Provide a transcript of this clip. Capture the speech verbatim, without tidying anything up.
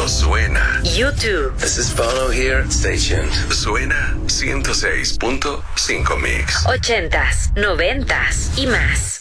suena. YouTube. This is Bono here. Stay tuned. Suena ciento seis punto cinco Mix. Ochentas, noventas y más.